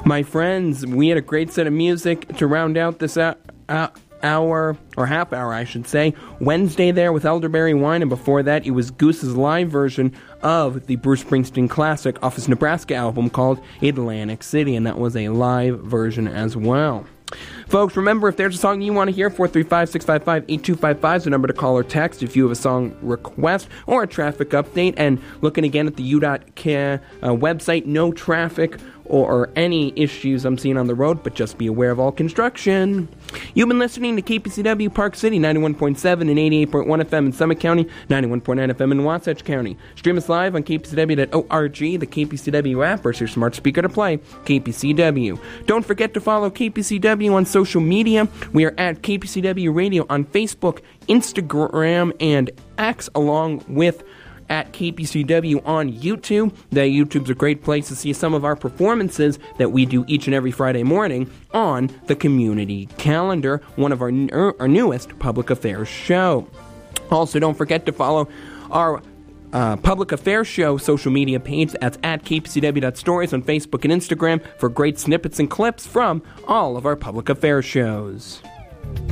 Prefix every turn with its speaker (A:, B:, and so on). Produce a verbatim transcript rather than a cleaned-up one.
A: My friends, we had a great set of music to round out this uh, uh, hour, or half hour, I should say. Wednesday there with Elderberry Wine, and before that, it was Goose's live version of the Bruce Springsteen classic off his Nebraska album called Atlantic City, and that was a live version as well. Folks, remember, if there's a song you want to hear, four three five, six five five, eight two five five is the number to call or text if you have a song request or a traffic update. And looking again at the U dot K uh, website, no traffic or, or any issues I'm seeing on the road, but just be aware of all construction. You've been listening to K P C W Park City, ninety-one point seven and eighty-eight point one F M in Summit County, ninety-one point nine F M in Wasatch County. Stream us live on K P C W dot org, the K P C W app, or your smart speaker to play, K P C W. Don't forget to follow K P C W on social media. We are at K P C W Radio on Facebook, Instagram, and X, along with at K P C W on YouTube. The YouTube's a great place to see some of our performances that we do each and every Friday morning on the community calendar, one of our, our newest public affairs show. Also, don't forget to follow our uh, public affairs show social media page. That's at K P C W dot stories on Facebook and Instagram for great snippets and clips from all of our public affairs shows.